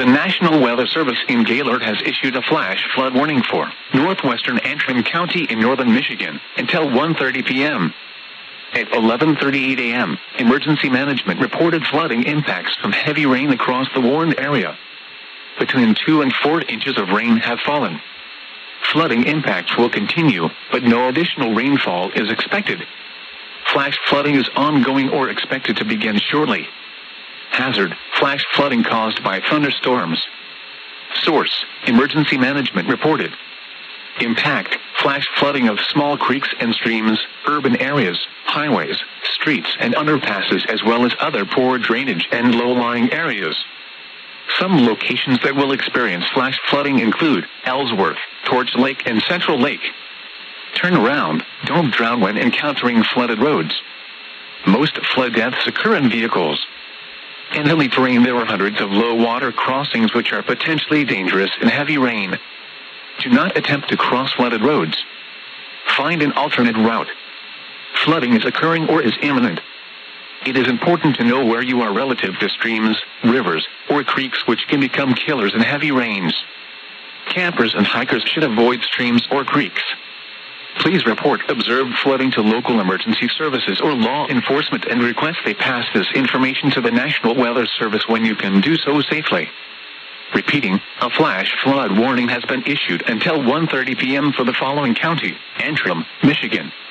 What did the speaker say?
The National Weather Service in Gaylord has issued a flash flood warning for northwestern Antrim County in northern Michigan until 1:30 p.m. At 11:38 a.m., emergency management reported flooding impacts from heavy rain across the warned area. Between 2 and 4 inches of rain have fallen. Flooding impacts will continue, but no additional rainfall is expected. Flash flooding is ongoing or expected to begin shortly. Hazard: flash flooding caused by thunderstorms. Source: emergency management reported. Impact: flash flooding of small creeks and streams, urban areas, highways, streets and underpasses, as well as other poor drainage and low-lying areas. Some locations that will experience flash flooding include Ellsworth, Torch Lake and Central Lake. Turn around, don't drown when encountering flooded roads. Most flood deaths occur in vehicles. In hilly terrain, there are hundreds of low-water crossings which are potentially dangerous in heavy rain. Do not attempt to cross flooded roads. Find an alternate route. Flooding is occurring or is imminent. It is important to know where you are relative to streams, rivers, or creeks which can become killers in heavy rains. Campers and hikers should avoid streams or creeks. Please report observed flooding to local emergency services or law enforcement and request they pass this information to the National Weather Service when you can do so safely. Repeating, a flash flood warning has been issued until 1:30 p.m. for the following county: Antrim, Michigan,